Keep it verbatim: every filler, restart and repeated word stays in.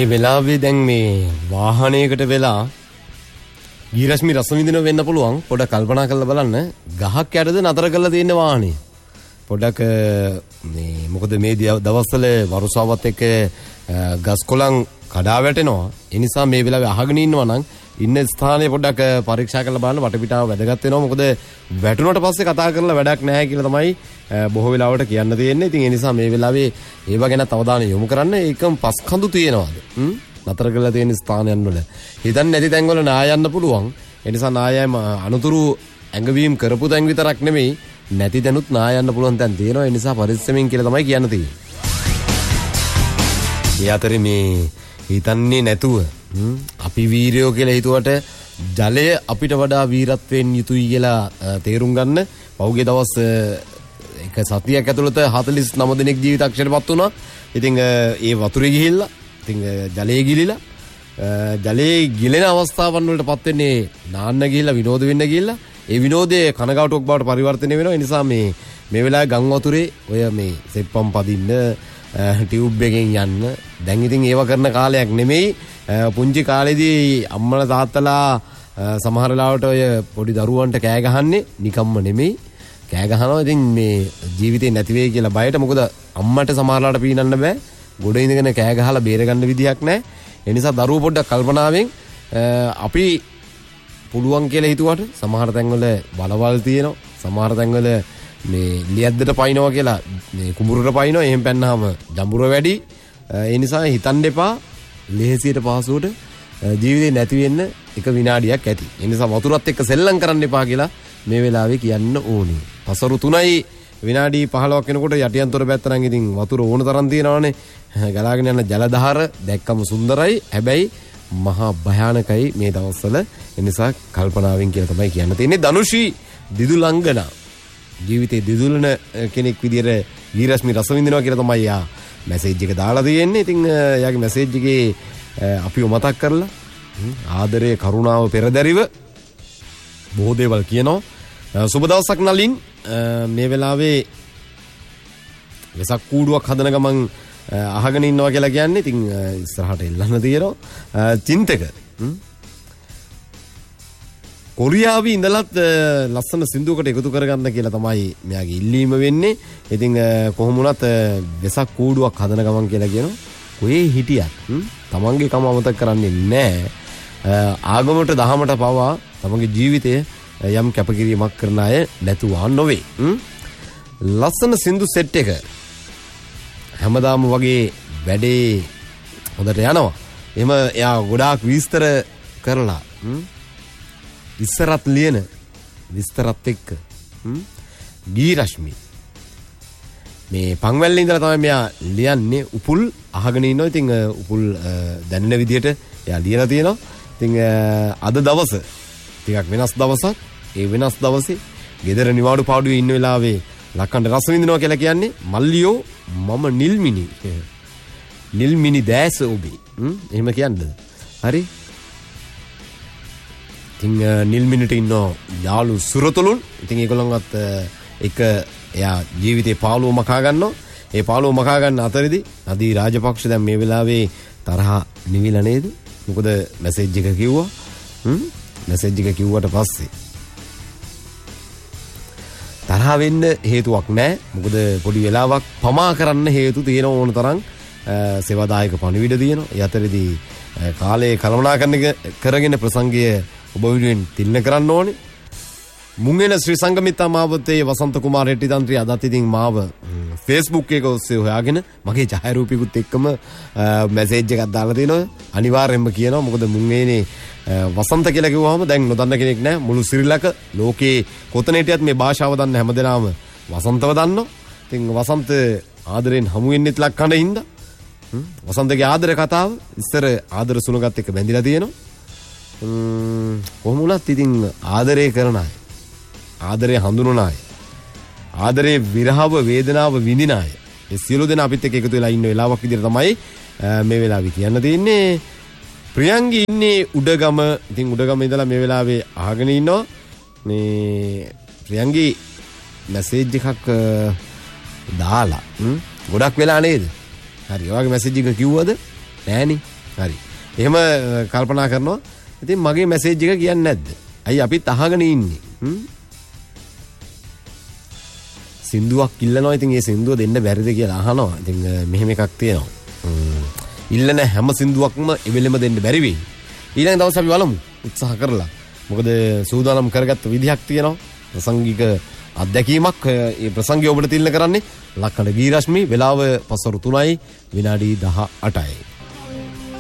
වෙලාවේ දැන් මේ වාහනයකට වෙලා ගිරස්මි රස විඳින වෙන්න පුළුවන්. පොඩක් කල්පනා කරලා බලන්න. ගහක් යටද නතර කරලා තියෙන වාහනේ. පොඩක් මේ මොකද මේ දවස්වල වරුසාවත් එක්ක ගස් කොළන් කඩා වැටෙනවා. ඒ නිසා මේ වෙලාවේ අහගෙන ඉන්නවා නම් ඉන්න ස්ථානය පොඩ්ඩක් පරීක්ෂා කරලා බලන්න. වටපිටාව වැදගත් වෙනවා. මොකද වැටුණට පස්සේ කතා කරලා වැඩක් නැහැ කියලා තමයි බොහෝ වෙලාවට කියන්න තියෙන්නේ. ඉතින් ඒ නිසා මේ වෙලාවේ ඒව ගැන අවධානය යොමු කරන්න. ඒකම පස්කඳු තියෙනවාද? හ්ම් නතර කරලා තියෙන ස්ථානයන් වල හිතන්නේ නැති තැන් වල නා යන්න පුළුවන්. ඒ නිසා නායයම අනුතුරු ඇඟවීම් කරපු තැන් විතරක් නෙමෙයි නැති දැනුත් නා යන්න පුළුවන් තැන් තියෙනවා. ඒ නිසා පරිස්සමෙන් කියලා තමයි කියන්න තියෙන්නේ. ඒ අතරේ මේ හිතන්නේ නැතුව අපි වීරයෝ කියලා හිතුවට ජලය අපිට වඩා වීරත්වයෙන් යුතුයි කියලා තේරුම් ගන්න. පහුගිය දවස් එක සතියක් ඇතුළත හතළිස් නව දෙනෙක් ජීවිතක්ෂරපත් වුණා. ඉතින් ඒ වතුරේ ගිහිල්ලා ඉතින් ජලයේ ගිලිලා ජලයේ ගිලෙන අවස්ථාවන් වලටපත් වෙන්නේ නාන්න ගිහිල්ලා විනෝද වෙන්න ගිහිල්ලා ඒ විනෝදයේ කනගාටුවක් බවට පරිවර්තනය වෙනවා. ඒ නිසා මේ මේ වෙලාවේ ගම් වතුරේ ඔය මේ සෙප්පම් පදින්න ටියුබ් එකෙන් යන්න දැන් ඉතින් ඒව කරන කාලයක් නෙමෙයි. පුංචි කාලේදී අම්මලා තාත්තලා සමහර ලාවට ඔය පොඩි දරුවන්ට කෑ ගහන්නේ නිකම්ම නෙමෙයි. කෑ ගහනවා ඉතින් මේ ජීවිතේ නැති වෙයි කියලා බයට. මොකද අම්මට සමහර ලාවට පීනන්න බෑ. ගොඩ ඉඳගෙන කෑ ගහලා බේර ගන්න විදියක් නැහැ. ඒ නිසා දරුවෝ පොඩ්ඩක් කල්පනාවෙන් අපි පුළුවන් කියලා හිතුවට සමහර තැන්වල බලවල් තියෙනවා. සමහර තැන්වල මේ ලියද්දට පයින්නවා කියලා මේ කුඹුරට පයින්නවා. එහෙම පැන්නාම ජඹුර වැඩි. ඒ නිසා හිතන්න එපා ලේසියට පහසුවට ජීවිතේ නැති වෙන්න එක විනාඩියක් ඇති. ඒ නිසා වතුරත් එක්ක සෙල්ලම් කරන්න එපා කියලා මේ වෙලාවේ කියන්න ඕනේ. පසරු තුනයි විනාඩි පහළොවක් වෙනකොට යටියන්තොර පැත්ත නම් ඉතින් වතුර ඕන තරම් තියෙනවානේ. ගලාගෙන යන ජල දහර දැක්කම සුන්දරයි. හැබැයි මහා භයානකයි මේ දවස්වල. ඒ නිසා කල්පනාවෙන් කියලා තමයි කියන්න තියෙන්නේ. ධනුෂී දිදුලංගනා ජීවිතේ දිදුලන කෙනෙක් විදියට ගීරස්මි රස විඳිනවා කියලා තමයි යා මැසේජ් එක දාලා තියෙන්නේ. ඉතින් යාගේ මැසේජ් එකේ අපිව මතක් කරලා ආදරය කරුණාව පෙරදරිව බොහෝ දේවල් කියනවා. සුබ දවසක් නලින්. මේ වෙලාවේ වෙසක් කූඩුවක් හදන ගමන් අහගෙන ඉන්නවා කියලා කියන්නේ. ඉතින් ඉස්සරහට එල්ලන්න තියෙනවා. චින්තක කොරියාවේ ඉඳලත් ලස්සන සින්දුවකට එකතු කරගන්න කියලා තමයි මෙයාගේ ඉල්ලීම වෙන්නේ. ඉතින් කොහොම වුණත් වෙසක් කූඩුවක් හදන ගමන් කියලා කියනවා. කොහේ හිටියත් තමන්ගේ කම අමතක කරන්නේ නැහැ. ආගමට දහමට පවා තමන්ගේ ජීවිතය යම් කැපකිරීමක් කරන අය නැතුවා නොවේ. ලස්සන සින්දු සෙට් එක හැමදාම වගේ වැඩේ හොඳට යනවා. එහෙම එයා ගොඩාක් විස්තර කරලා ඉස්සරත් ලියන විස්තරත් එක්ක ගීරශ්මි මේ පන්වැල්ලේ ඉඳලා තමයි මෙයා ලියන්නේ. උපුල් අහගෙන ඉන්නවා. ඉතින් උපුල් දැනෙන විදිහට එයා ලියලා තියෙනවා. ඉතින් අද දවස ටිකක් වෙනස් දවසක්. ඒ වෙනස් දවසේ ගෙදර නිවාඩු පාඩුවේ ඉන්න වෙලාවේ ලක්කන්ට රස විඳිනවා කියලා කියන්නේ මල්ලියෝ මම නිල්මිනි නිල්මිනි දැස ඔබේ. එහෙම කියන්නද? හරි. ඉතින් නිල්මිනිට ඉන්නවා යාළු සුරතලුන්. ඉතින් ඒගොල්ලන්වත් එක එයා ජීවිතේ පාළුව මකා ගන්නවා. ඒ පාළුව මකා ගන්න අතරේදී නදී රාජපක්ෂ දැන් මේ වෙලාවේ තරහ නිවිලා නේද? මොකද මැසේජ් එක කිව්වා. හ්ම් මැසේජ් එක කිව්වට පස්සේ තරහ වෙන්න හේතුවක් නැහැ. මොකද පොඩි වෙලාවක් පමා කරන්න හේතු තියෙන ඕන තරම් සේවාදායක පණිවිඩ තියෙනවා. ඒ අතරේදී කාලේ කළමනාකරන කරගෙන ප්‍රසංගය ඔබ වෙනුවෙන් තිල්න කරන්න ඕනේ. මුංගෙන ශ්‍රී සංගමිත්තා මාවතේ වසන්ත කුමාර හෙට්ටිතන්ත්‍රී අදත් ඉතින් මාව Facebook එක ඔස්සේ හොයාගෙන මගේ ඡායාරූපිකුත් එක්කම මැසේජ් එකක් දාලා තිනවා. අනිවාර්යෙන්ම කියනවා. මොකද මුංගේනේ වසන්ත කියලා කිව්වම දැන් නොදන්න කෙනෙක් නැහැ. මුළු ශ්‍රී ලංක ලෝකේ කොතන හිටියත් මේ භාෂාව දන්න හැමදෙනාම වසන්තව දන්නවා. ඉතින් වසන්ත ආදරෙන් හමු වෙන්නෙත් ලක්කන හින්දා වසන්තගේ ආදර කතාව ඉස්සර ආදර සුණගත් එක්ක බැඳිලා තියෙනවා. කොහොම වුණත් ඉතින් ආදරය කරන අය, ආදරය හඳුනන අය, ආදරේ විරහව වේදනාව විඳින අය, ඒ සියලු දෙනා අපිත් එක්ක එකතු වෙලා ඉන්න වෙලාවක් විදිහට තමයි මේ වෙලාවේ කියන්න තියෙන්නේ. ප්‍රියංගි ඉන්නේ උඩගම. ඉතින් උඩගම ඉඳලා මේ වෙලාවේ අහගෙන ඉන්නවා. මේ ප්‍රියංගි මැසේජ් එකක් දාලා ගොඩක් වෙලා නේද? හරි. ඔයාගේ මැසේජ් එක කිව්වද? නෑනේ. හරි. එහෙම කල්පනා කරනවා. ඉතින් මගේ මැසේජ් එක කියන්නේ නැද්ද? අයි අපිත් අහගෙන ඉන්නේ. හ්ම්. සින්දුවක් ඉල්ලනවා. ඉතින් ඒ සින්දුව දෙන්න බැරිද කියලා අහනවා. ඉතින් මෙහෙම එකක් තියෙනවා. ඉල්ලන හැම සින්දුවක්ම එවෙලෙම දෙන්න බැරි වෙයි. ඊළඟ දවස් අපි බලමු උත්සාහ කරලා. මොකද සූදානම් කරගත්ත විදිහක් තියෙනවා. ප්‍රසංගික අත්දැකීමක්. ඒ ප්‍රසංගය ඔබට තිල්න කරන්නේ ලක්කඩ ගීරශ්මි. වෙලාව පසරු තුනයි විනාඩි දහ අටයි.